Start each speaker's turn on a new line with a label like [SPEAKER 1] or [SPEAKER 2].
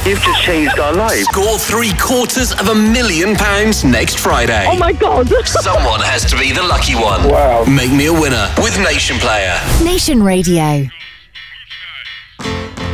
[SPEAKER 1] You've just changed our lives.
[SPEAKER 2] Score £750,000 next Friday.
[SPEAKER 3] Oh my God.
[SPEAKER 2] Someone has to be the lucky one.
[SPEAKER 1] Wow.
[SPEAKER 2] Make me a winner with Nation Player.
[SPEAKER 4] Nation Radio.